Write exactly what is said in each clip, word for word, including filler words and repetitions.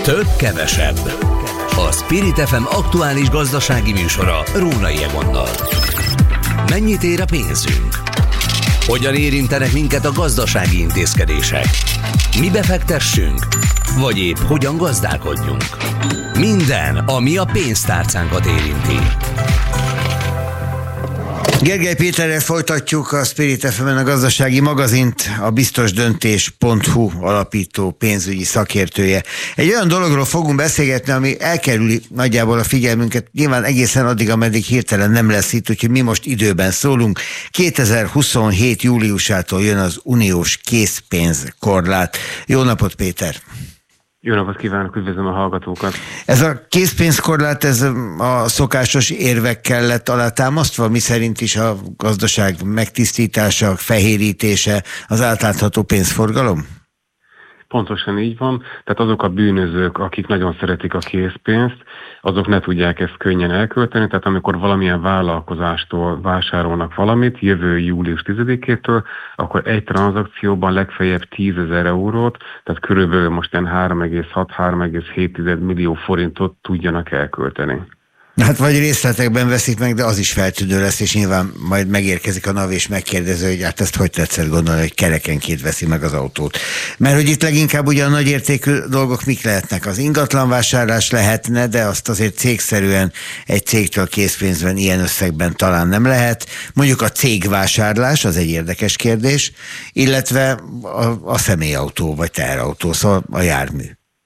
Több kevesebb. A Spirit ef em aktuális gazdasági műsora Rónai Egonnal. Mennyit ér a pénzünk? Hogyan érintenek minket a gazdasági intézkedések? Mibe fektessünk? Vagy épp hogyan gazdálkodjunk? Minden, ami a pénztárcánkat érinti. Gergely Péterrel folytatjuk a Spirit ef emen a gazdasági magazint, a biztosdöntés pont hu alapító pénzügyi szakértője. Egy olyan dologról fogunk beszélgetni, ami elkerüli nagyjából a figyelmünket, nyilván egészen addig, ameddig hirtelen nem lesz itt, úgyhogy mi most időben szólunk. kétezer-huszonhét júliusától jön az uniós készpénzkorlát. Jó napot, Péter! Jó napot kívánok, üdvözlöm a hallgatókat! Ez a készpénzkorlát, ez a szokásos érvekkel lett alátámasztva, mi szerint is a gazdaság megtisztítása, fehérítése, az átlátható pénzforgalom? Pontosan így van, tehát azok a bűnözők, akik nagyon szeretik a készpénzt, azok ne tudják ezt könnyen elkölteni, tehát amikor valamilyen vállalkozástól vásárolnak valamit, jövő július tizedikétől, akkor egy tranzakcióban legfeljebb tízezer eurót, tehát körülbelül most ilyen három egész hat - három egész hét millió forintot tudjanak elkölteni. Hát vagy részletekben veszik meg, de az is feltűnő lesz, és nyilván majd megérkezik a NAV és megkérdező, hogy hát ezt hogy tetszett gondolni, hogy kerekenként veszi meg az autót. Mert hogy itt leginkább ugye a nagyértékű dolgok mik lehetnek? Az ingatlanvásárlás lehetne, de azt azért cégszerűen egy cégtől készpénzben ilyen összegben talán nem lehet. Mondjuk a cégvásárlás, az egy érdekes kérdés, illetve a, a személyautó vagy teherautó, szóval a jármű.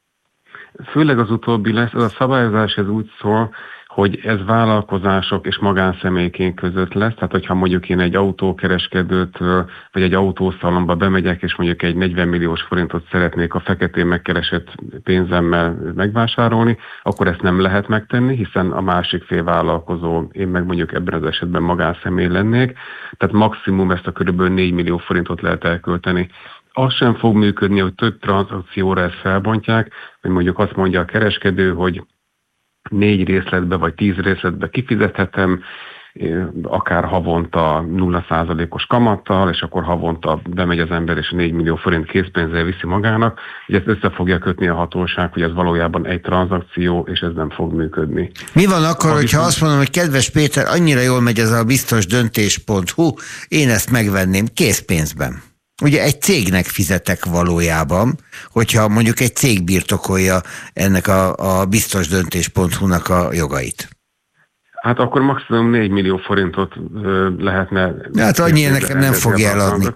Főleg az utóbbi lesz, az a szabályozás ez úgy szól, hogy ez vállalkozások és magánszemélyként között lesz, tehát hogyha mondjuk én egy autókereskedőtől, vagy egy autószalomba bemegyek, és mondjuk egy negyven milliós forintot szeretnék a feketén megkeresett pénzemmel megvásárolni, akkor ezt nem lehet megtenni, hiszen a másik fél vállalkozó, én meg mondjuk ebben az esetben magánszemély lennék, tehát maximum ezt a körülbelül négy millió forintot lehet elkölteni. Az sem fog működni, hogy több tranzakcióra ezt felbontják, hogy mondjuk azt mondja a kereskedő, hogy négy részletbe vagy tíz részletbe kifizethetem, akár havonta nulla százalékos kamattal, és akkor havonta bemegy az ember, és négy millió forint készpénzzel viszi magának. Ugye ezt össze fogja kötni a hatóság, hogy ez valójában egy tranzakció, és ez nem fog működni. Mi van akkor, ha hogyha azt mondom, hogy kedves Péter, annyira jól megy ez a biztosdöntés pont hu, én ezt megvenném készpénzben? Ugye egy cégnek fizetek valójában, hogyha mondjuk egy cég birtokolja ennek a, a biztosdöntés pont hu-nak a jogait. Hát akkor maximum négy millió forintot ö, lehetne... Hát annyi nekem nem fogja eladni.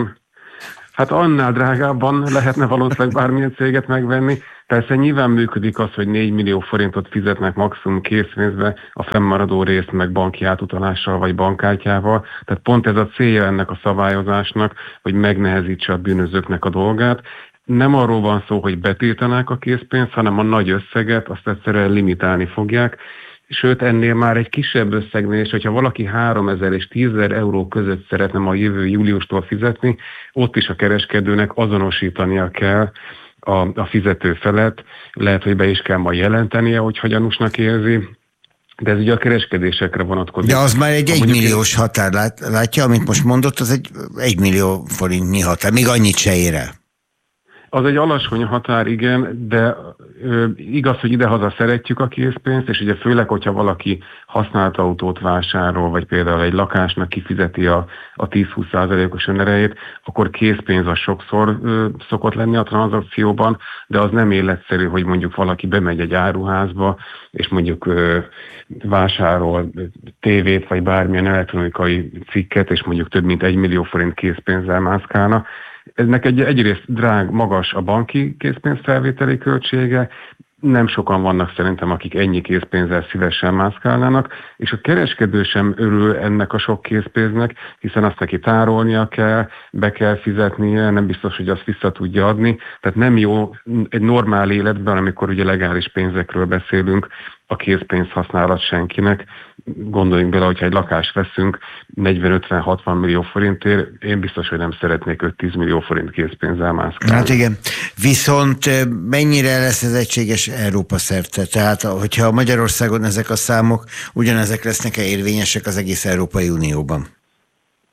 Hát annál drágábban lehetne valószínűleg bármilyen céget megvenni. Persze nyilván működik az, hogy négy millió forintot fizetnek maximum készpénzbe, a fennmaradó részt meg banki átutalással vagy bankkártyával. Tehát pont ez a célja ennek a szabályozásnak, hogy megnehezítse a bűnözőknek a dolgát. Nem arról van szó, hogy betiltanák a készpénzt, hanem a nagy összeget azt egyszerűen limitálni fogják. Sőt, ennél már egy kisebb összegnél, és hogyha valaki háromezer és tízezer euró között szeretne ma jövő júliustól fizetni, ott is a kereskedőnek azonosítania kell a, a fizető felet, lehet, hogy be is kell majd jelentenie, hogy gyanúsnak érzi, de ez ugye a kereskedésekre vonatkozik. De az már egy egymilliós határ, lát, látja, amit most mondott, az egy egymillió forintnyi határ, még annyit se ér el. Az egy alacsony határ, igen, de ö, igaz, hogy idehaza szeretjük a készpénzt, és ugye főleg, hogyha valaki használt autót vásárol, vagy például egy lakásnak kifizeti a, a tíz-húsz százalékos önerejét, akkor készpénz az sokszor ö, szokott lenni a tranzakcióban, de az nem életszerű, hogy mondjuk valaki bemegy egy áruházba, és mondjuk ö, vásárol tévét, vagy bármilyen elektronikai cikket, és mondjuk több mint egy millió forint készpénzzel mászkálna. Ennek egy, egyrészt drág, magas a banki készpénzfelvételi költsége, nem sokan vannak szerintem, akik ennyi készpénzzel szívesen mászkálnának, és a kereskedő sem örül ennek a sok készpénznek, hiszen azt neki tárolnia kell, be kell fizetnie, nem biztos, hogy azt vissza tudja adni. Tehát nem jó egy normál életben, amikor ugye legális pénzekről beszélünk, a készpénz használat senkinek. Gondoljunk bele, hogyha egy lakást veszünk negyven-ötven-hatvan millió forintért, én biztos, hogy nem szeretnék öt-tíz millió forint készpénzzel mászkálni. Hát igen, viszont mennyire lesz ez egységes Európa szerte? Tehát, hogyha Magyarországon ezek a számok ugyanezek lesznek-e érvényesek az egész Európai Unióban?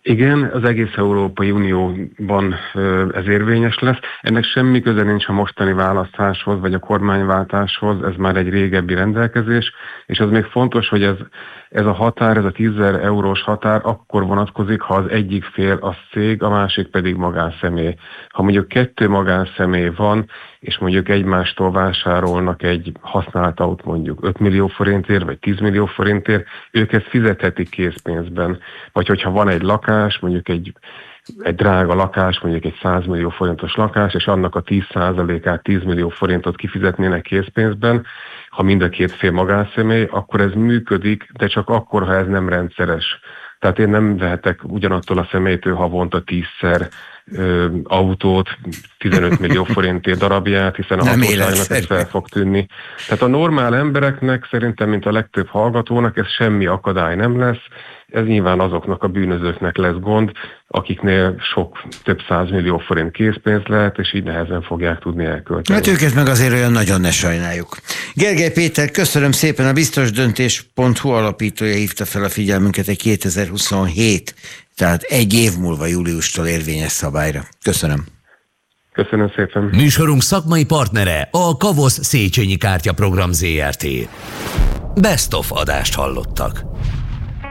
Igen, az egész Európai Unióban ez érvényes lesz. Ennek semmi köze nincs a mostani választáshoz, vagy a kormányváltáshoz, ez már egy régebbi rendelkezés, és az még fontos, hogy ez, ez a határ, ez a tízezer eurós határ akkor vonatkozik, ha az egyik fél az cég, a másik pedig magánszemély. Ha mondjuk kettő magánszemély van, és mondjuk egymástól vásárolnak egy használt autót mondjuk öt millió forintért, vagy tíz millió forintért, ők ezt fizethetik készpénzben. Vagy hogyha van egy lakás, mondjuk egy, egy drága lakás, mondjuk egy száz millió forintos lakás, és annak a tíz százalékát, tíz millió forintot kifizetnének készpénzben, ha mind a két fél magánszemély, akkor ez működik, de csak akkor, ha ez nem rendszeres. Tehát én nem vehetek ugyanattól a személytől havonta tízszer ö, autót, tizenöt millió forintért darabját, hiszen a hatóságnak ez fel fog tűnni. Tehát a normál embereknek szerintem, mint a legtöbb hallgatónak, ez semmi akadály nem lesz. Ez nyilván azoknak a bűnözőknek lesz gond, akiknél sok, több százmillió forint készpénz lehet, és így nehezen fogják tudni elkölteni. Hát őket meg azért olyan nagyon ne sajnáljuk. Gergely Péter, köszönöm szépen, a biztosdöntés pont hu alapítója hívta fel a figyelmünket egy kétezer-huszonhét, tehát egy év múlva júliustól érvényes szabályra. Köszönöm. Köszönöm szépen. Műsorunk szakmai partnere a Kavosz Széchenyi Kártya Program zé er té. Best of adást hallottak.